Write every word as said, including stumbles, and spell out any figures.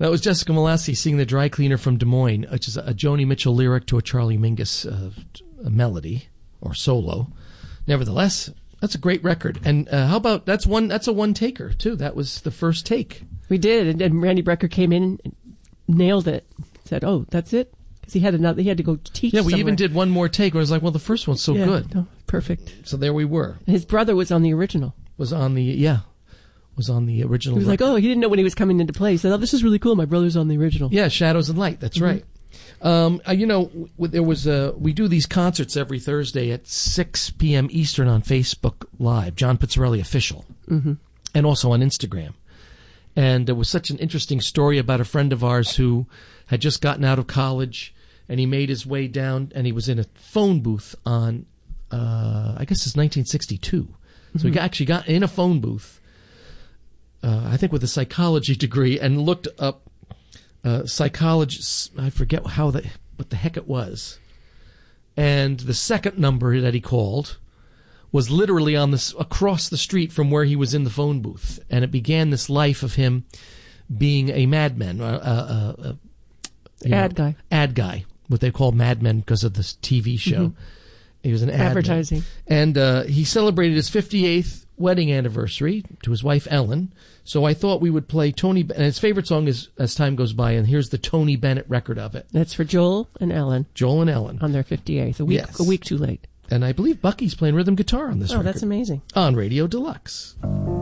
That was Jessica Malassi singing The Dry Cleaner from Des Moines, which is a Joni Mitchell lyric to a Charlie Mingus uh, a melody or solo. Nevertheless, that's a great record. And uh, how about, that's one, that's a one-taker, too. That was the first take. We did, and, and Randy Brecker came in and nailed it. Said, oh, that's it? Because he had another, he had to go teach Yeah, we somewhere. even did one more take where I was like, well, the first one's so yeah, good. No, perfect. So there we were. His brother was on the original. Was on the, yeah, was on the original. He was record. like, oh, he didn't know when he was coming into play. He said, oh, this is really cool. My brother's on the original. Yeah, Shadows and Light. That's mm-hmm. right. Um, uh, you know, w- there was a, we do these concerts every Thursday at six p.m. Eastern on Facebook Live, John Pizzarelli Official, mm-hmm. and also on Instagram. And there was such an interesting story about a friend of ours who had just gotten out of college, and he made his way down, and he was in a phone booth on, uh, I guess it's nineteen sixty-two. Mm-hmm. So he got, actually got in a phone booth, uh, I think with a psychology degree, and looked up uh, psychologists. I forget how the what the heck it was. And the second number that he called was literally on this across the street from where he was in the phone booth, and it began this life of him being a madman, a, a, a, a ad know, guy, ad guy, what they call madmen because of this T V show. Mm-hmm. He was an ad advertising, man. And uh, he celebrated his fifty-eighth wedding anniversary to his wife Ellen. So I thought we would play Tony, and his favorite song is As Time Goes By, and here's the Tony Bennett record of it. That's for Joel and Ellen. Joel and Ellen on their fifty-eighth, a week, yes. a week too late. And I believe Bucky's playing rhythm guitar on this oh, record. Oh, that's amazing. On Radio Deluxe.